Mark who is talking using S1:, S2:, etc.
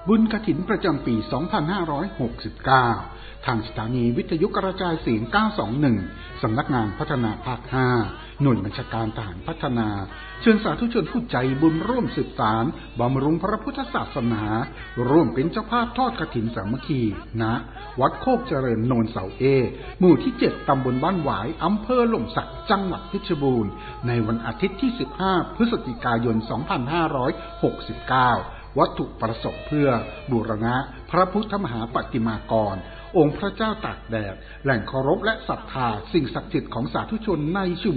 S1: บุญกฐินประจำปี 2569 ทางสถานีวิทยุกระจายเสียง 921 สำนักงานพัฒนาภาค 5 หน่วยบัญชาการทหารพัฒนาเชิญสาธุชนผู้ใจบุญร่วมสืบสานบำรุงพระพุทธศาสนาร่วมเป็นเจ้าภาพทอดกฐินสามัคคีณวัดโคกเจริญโนนเสาเอหมู่ที่ 7 ตำบลบ้านหวายอำเภอหล่มสักจังหวัดเพชรบูรณ์ในวันอาทิตย์ที่ 15 พฤศจิกายน 2569 วัตถุประสงค์เพื่อบูรณะพระพุทธมหาปฏิมากรองค์พระเจ้าตากแดดแหล่งเคารพและศรัทธาสิ่งศักดิ์สิทธิ์ของสาธุชนในชุม